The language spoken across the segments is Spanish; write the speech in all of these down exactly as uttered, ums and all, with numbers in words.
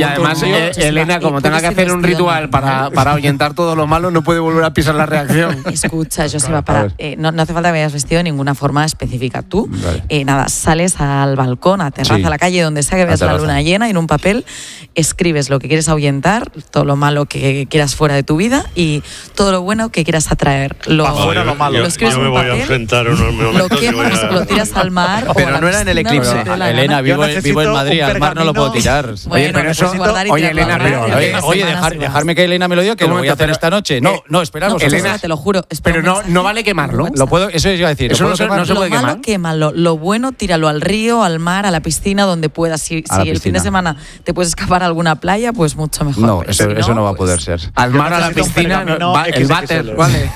además, eh, Elena, como tenga que hacer un ritual para, para ahuyentar todo lo malo, no puede volver a pisar la reacción. Escucha, Joseba, para, eh, no, no hace falta que vayas vestido de ninguna forma específica. Tú, Vale. eh, nada, sales al balcón, a terraza, Sí. a la calle, donde sea que A veas la terraza. luna llena, y en un papel escribes lo que quieres ahuyentar, todo lo malo que quieras fuera de tu vida y todo lo bueno que quieras atraer. Lo, Pa' fuera lo malo. lo escribes Yo en me un voy a papel, enfrentar unos momentos. lo que voy quemas, a- lo tiras al mar. Pero o a la no era en el piscina, eclipse. donde te dé la Elena, gana. vivo, Yo vivo en necesito Madrid, un al mar no lo puedo pergamino. tirar. Bueno, Oye, pero pues eso- guardar y oye, tirarlo Elena, al mar, pero- y Oye, unas oye, semanas dejar, y vas. dejarme que Elena me lo diga, que ¿Cómo lo voy te- a hacer pero- esta noche. No, no, esperamos. No, Elena, Elena, te lo juro. espera Pero un no, mensaje. no vale quemarlo. Lo puedo, eso iba a decir. Eso ¿lo no puedo se- quemar? no se Lo puede malo, quemar. quémalo. Lo bueno, tíralo al río, al mar, a la piscina, donde puedas. Si, A la si el fin de piscina. semana te puedes escapar a alguna playa, pues mucho mejor. No, Pero eso, si eso no va a pues- poder ser. Al mar, a la necesito un piscina, pergamino va- el equis equis váter, ele. vale.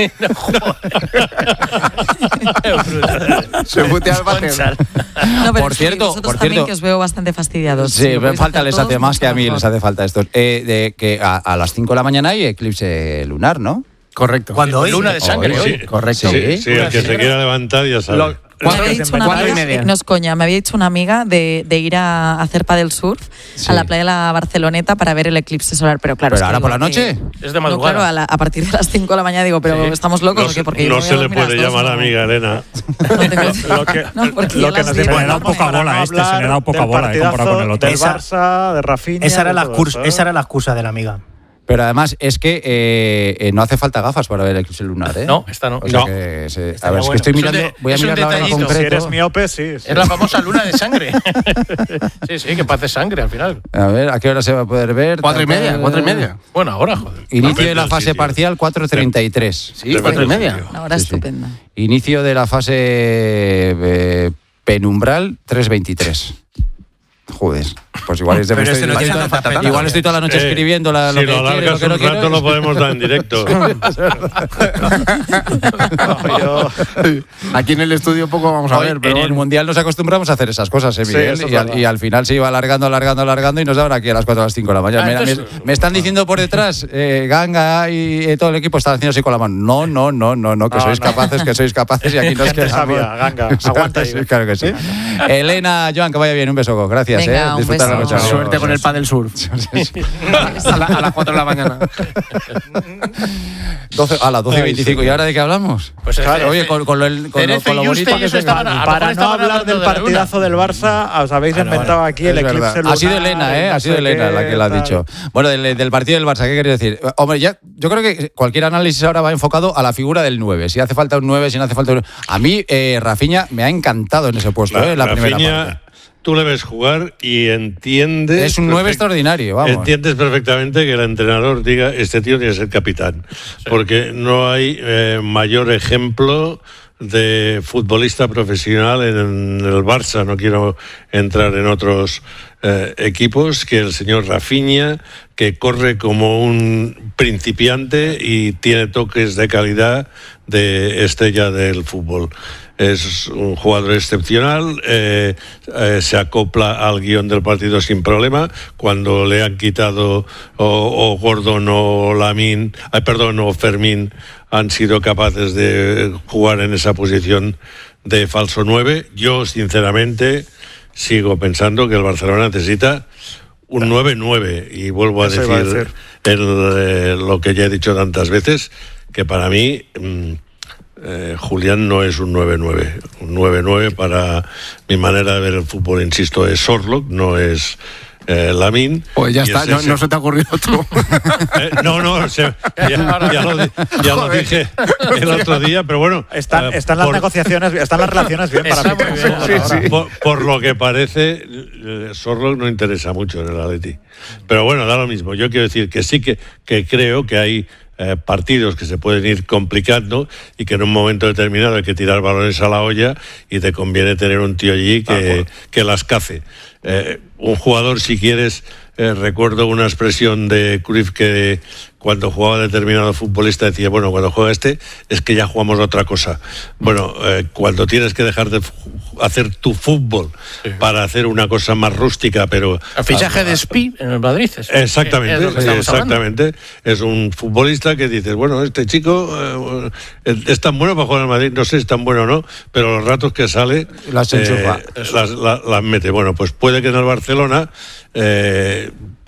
Se putea al váter. No, pero Por sí, cierto, vosotros por también, cierto- que os veo bastante fastidiados. Sí, Si lo me podéis falta, hacer les todos, hace más mucho que a mí, mejor. les hace falta esto. Eh, de que a, a las cinco de la mañana hay eclipse lunar, ¿no? Correcto. Cuando hoy. Luna de sangre Hoy, hoy. sí. Correcto. Sí, sí, el que se quiera levantar ya sabe. Lo- Me Cuatro- había dicho una cuatro y amiga, media. eh, no es coña, me había dicho una amiga de, de ir a hacer paddle surf Sí. a la playa de la Barceloneta para ver el eclipse solar, pero claro. ¿Pero es que ahora por digo la que- noche? Es de No, madrugada. claro, a, la- a partir de las cinco de la mañana digo, pero Sí. estamos locos No, o se- qué? Porque yo no me voy se a le dormir a las puede dos, llamar no. amiga Elena. No tengo- Lo que, No, porque lo yo que las nos diez- digo, Se le da vamos poca para bola no a este, se le da hablar poca del bola, eh, comparado con el otro. Del Esa- Barça, de Rafinha. Esa era, de la todo excusa, eso, ¿eh? esa era la excusa de la amiga. Pero además es que eh, eh, no hace falta gafas para ver el eclipse lunar, ¿eh? No, esta no. O sea No. que se- a Estaría ver, es que bueno. estoy Es un mirando, de- voy a es un mirar la hora detallito. concreto. Si eres miope, sí. sí. Es la famosa luna de sangre. Sí, sí, que pase sangre al final. A ver, ¿a qué hora se va a poder ver? Cuatro y Tal, media, tal. cuatro y media. Bueno, ahora, joder. Inicio de la Depende fase del sitio. parcial, cuatro treinta y tres. Sí, cuatro y media. Una hora Sí, sí. estupenda. Inicio de la fase eh, penumbral, tres veintitrés. Joder, pues igual es de Pero estoy- ese no tiene igual- tanta pena. igual estoy toda la noche Eh, escribiendo la, lo si que lo quiero, alargas lo que no un quiero. rato lo podemos dar en directo. No, yo- Aquí en el estudio poco vamos a Hoy, ver, pero en el bueno. Mundial nos acostumbramos a hacer esas cosas, ¿eh, Sí, Miguel? eso es y, al, verdad. y al final se iba alargando, alargando, alargando y nos daban aquí a las cuatro a las cinco de la mañana. Ah, Mira, entonces- me, me están diciendo por detrás, eh, Ganga y eh, todo el equipo están haciendo así con la mano. No, no, no, no, no, que No, sois no. capaces, que sois capaces y aquí nos Gente quedamos. sabia, Ganga, Claro aguanta que ahí. sí, claro que sí. Elena, Joan, que vaya bien, un beso. Gracias, Venga, eh. un Disfruta la beso. noche. Suerte con el paddle surf. a, la- a las cuatro de la mañana. doce, a las doce y Ay, veinticinco. sí. ¿Y ahora de qué hablamos? Pues Claro, oye, con, con lo, el- con lo, Tenerife con lo y bonito Yuste y que eso es estaban- a lo Para mejor no estaban hablar hablando del de la luna. partidazo del Barça, os habéis Vale, inventado vale. aquí el Es eclipse verdad. lunar. Ha sido Elena, ¿eh? no Ha sido sé Elena qué, la que lo ha tal. dicho. Bueno, del, del partido del Barça, ¿qué quería decir? Hombre, ya, yo creo que cualquier análisis ahora va enfocado a la figura del nueve. Si hace falta un nueve, si no hace falta un nueve. A mí, eh, Rafinha me ha encantado en ese puesto, ¿eh? En la primera Rafinha, parte. tú le ves jugar y entiendes. Es un nueve perfect- extraordinario, vamos. Entiendes perfectamente que el entrenador diga: este tío tiene que ser capitán. Porque no hay eh, mayor ejemplo de futbolista profesional en el Barça. No quiero entrar en otros eh, equipos que el señor Rafinha, que corre como un principiante y tiene toques de calidad de estrella del fútbol. Es un jugador excepcional, eh, eh, se acopla al guión del partido sin problema. Cuando le han quitado o, o Gordon o Lamine, ay, perdón, o Fermín han sido capaces de jugar en esa posición de falso nueve, yo sinceramente sigo pensando que el Barcelona necesita un nueve nueve y vuelvo a Eso iba a decir, decir. el, eh, lo que ya he dicho tantas veces, que para mí mm, eh, Julián no es un nueve nueve. Un nueve nueve para mi manera de ver el fútbol, insisto, es Sorlock, no es eh, Lamine. Pues ya Y está, es no, ese- no se te ha ocurrido otro. Eh, no, no, se- ya, ya lo, di- ya lo dije el otro día, pero bueno. Están, eh, están las por- negociaciones, están las relaciones bien para Está fichar muy un bien. jugador Sí, ahora. sí. Por, por lo que parece, eh, Sorlock no interesa mucho en el Atleti. Pero bueno, da lo mismo. Yo quiero decir que sí que, que creo que hay eh, partidos que se pueden ir complicando y que en un momento determinado hay que tirar balones a la olla y te conviene tener un tío allí que, que las cace. Eh, un jugador, si quieres, eh, recuerdo una expresión de Cruyff que cuando jugaba determinado futbolista decía: bueno, cuando juega este es que ya jugamos otra cosa. Bueno, eh, cuando tienes que dejar de fu- hacer tu fútbol para hacer una cosa más rústica, pero El fichaje de Spi en el Madrid. Es, exactamente, es lo que estamos hablando. exactamente. Es un futbolista que dices: bueno, este chico eh, es tan bueno para jugar en Madrid, no sé si es tan bueno o no, pero los ratos que sale Las enchufa. eh, las, la- las mete. Bueno, pues puede que en el Barcelona eh,